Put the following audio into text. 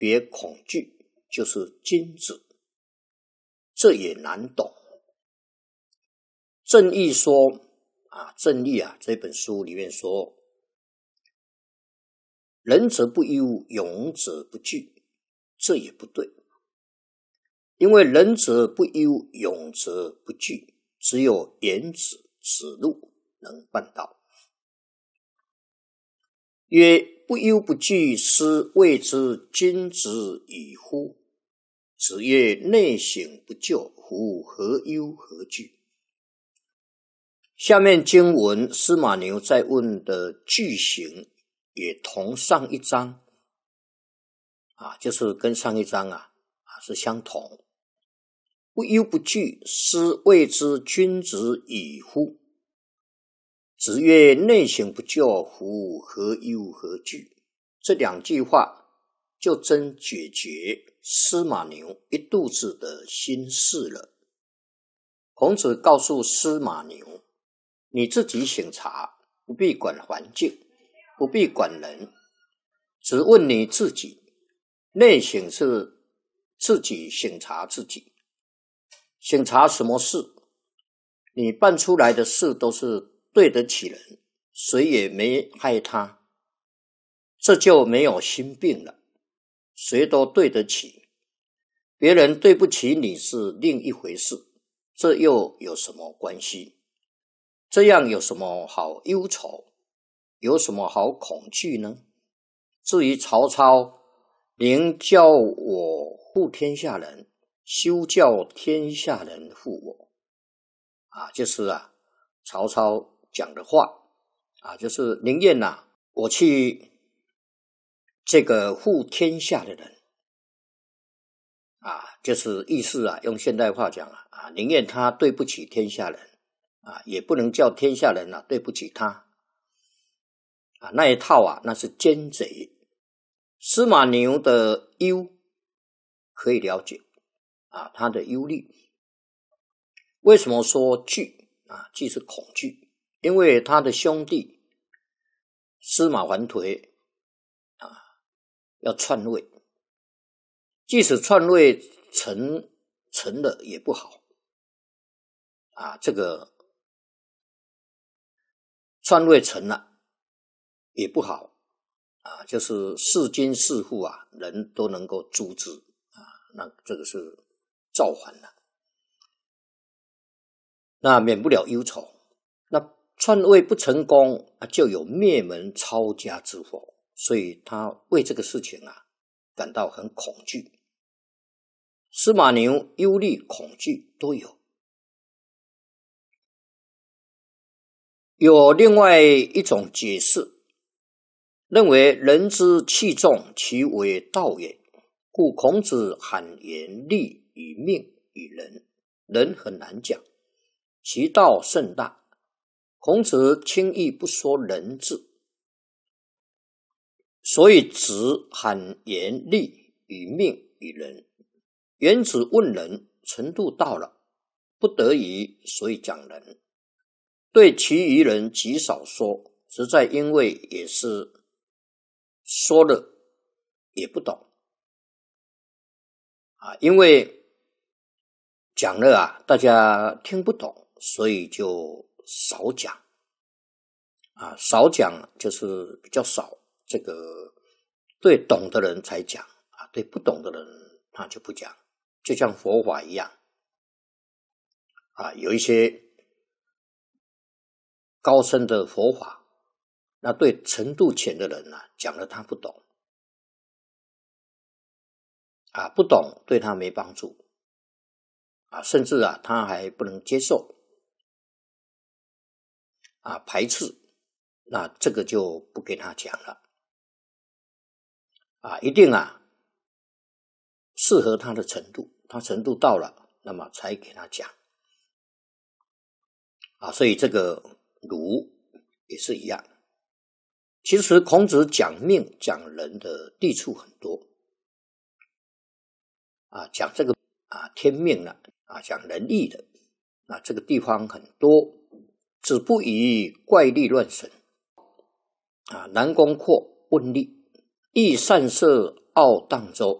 别恐惧就是君子，这也难懂。正义说正义这本书里面说，仁者不忧，勇者不惧，这也不对。因为仁者不忧，勇者不惧，只有颜子、子路能办到。曰：不忧不惧，斯谓之君子矣乎！子曰：内省不疚乎？何忧何惧？下面经文司马牛在问的句型也同上一章就是跟上一章是相同。不忧不惧，斯谓之君子矣乎！子曰：内省不疚乎？何忧何惧？这两句话就真解决司马牛一肚子的心事了。孔子告诉司马牛，你自己省察，不必管环境，不必管人，只问你自己。内省是自己省察自己，省察什么事？你办出来的事都是对得起人，谁也没害他，这就没有心病了。谁都对得起，别人对不起你是另一回事，这又有什么关系？这样有什么好忧愁？有什么好恐惧呢？至于曹操，宁叫我护天下人，休叫天下人护我。就是曹操讲的话就是宁愿我去这个护天下的人就是意思用现代话讲宁愿他对不起天下人也不能叫天下人对不起他那一套那是奸贼。司马牛的忧可以了解他的忧虑。为什么说惧惧是恐惧？因为他的兄弟司马桓颓要篡位，即使篡位成了也不好这个篡位成了也不好就是弑君弑父人都能够诛之那这个是造反了，那免不了忧愁。那篡位不成功就有灭门抄家之祸，所以他为这个事情感到很恐惧。司马牛忧虑恐惧都有。有另外一种解释，认为人之器重，其为道也，故孔子罕言利与命与人。人很难讲，其道甚大，孔子轻易不说人字，所以子罕言利与命与人。原子问人程度到了，不得已，所以讲人。对其余人极少说，实在因为也是说了也不懂因为讲了大家听不懂，所以就少讲少讲就是比较少，这个对懂的人才讲对不懂的人他就不讲。就像佛法一样有一些高深的佛法，那对程度浅的人讲了他不懂不懂对他没帮助甚至他还不能接受排斥，那这个就不给他讲了一定适合他的程度，他程度到了，那么才给他讲所以这个儒也是一样。其实孔子讲命讲人的地处很多讲这个天命了讲仁义的这个地方很多。子不以怪力乱神南宫括问力，亦善射奥荡州。